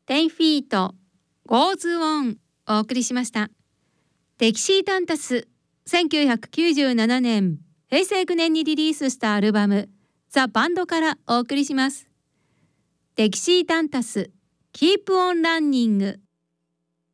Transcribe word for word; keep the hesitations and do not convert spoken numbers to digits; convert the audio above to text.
テンフィート Goes On お送りしました。テキシータンタスせんきゅうひゃくきゅうじゅうななねんへいせいきゅうねんにリリースしたアルバムザ・バンドからお送りします。テキシータンタス Keep on Running